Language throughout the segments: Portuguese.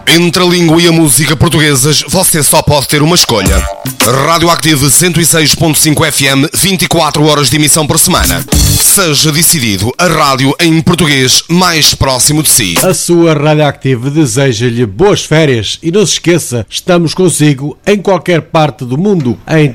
Entre a língua e a música portuguesas, você só pode ter uma escolha. Radioactive 106.5 FM, 24 horas de emissão por semana. Seja decidido, a rádio em português mais próximo de si. A sua Radioactive deseja-lhe boas férias e não se esqueça, estamos consigo em qualquer parte do mundo em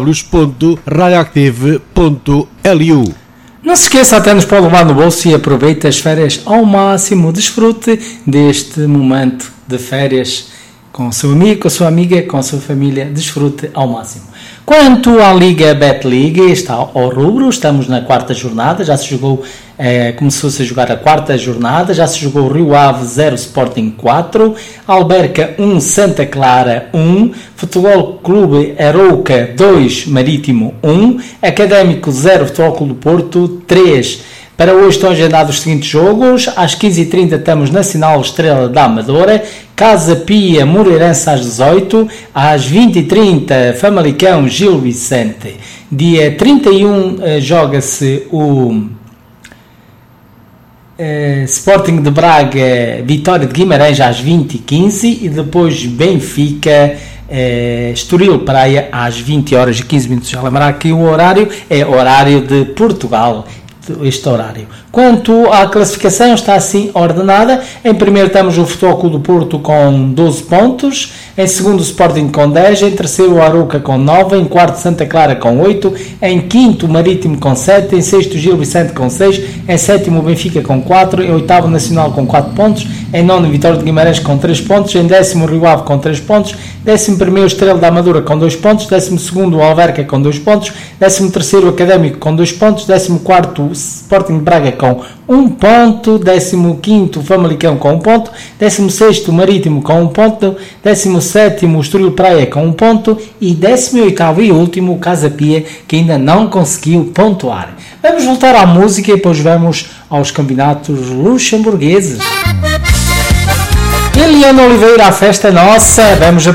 www.radioactive.lu. Não se esqueça, até nos pode levar no bolso e aproveite as férias ao máximo. Desfrute deste momento de férias com o seu amigo, com a sua amiga, com a sua família. Desfrute ao máximo. Quanto à Liga Betliga, está ao rubro, estamos na quarta jornada, já se jogou, começou-se a jogar a quarta jornada, já se jogou Rio Ave 0, Sporting 4, Alberca 1, Santa Clara 1, Futebol Clube Arouca 2, Marítimo 1, Académico 0, Futebol Clube do Porto 3. Para hoje estão agendados os seguintes jogos: às 15h30 estamos Nacional Estrela da Amadora, Casa Pia Moreirense às 18h, às 20h30 Famalicão Gil Vicente. Dia 31 joga-se o Sporting de Braga Vitória de Guimarães às 20h15 e depois Benfica Estoril Praia às 20h15. Já lembrar que o horário é horário de Portugal. Este horário. Quanto à classificação, está assim ordenada. Em primeiro temos o Futebol Clube do Porto com 12 pontos, em segundo o Sporting com 10, em terceiro o Arouca com 9, em quarto Santa Clara com 8, em quinto o Marítimo com 7, em sexto o Gil Vicente com 6, em sétimo o Benfica com 4, em oitavo o Nacional com 4 pontos, em nono o Vitória de Guimarães com 3 pontos, em décimo o Rio Ave com 3 pontos, décimo primeiro o Estrela da Amadora com 2 pontos, décimo segundo o Alverca com 2 pontos, décimo terceiro o Académico com 2 pontos, décimo quarto o Sporting de Braga com 1 ponto, 15º o Famalicão com 1 ponto, 16º o Marítimo com 1 ponto, 17º o Estoril Praia com 1 ponto e 18º e último o Casa Pia, que ainda não conseguiu pontuar. Vamos voltar à música e depois vamos aos campeonatos luxemburgueses. Eliana Oliveira, a festa nossa, vamos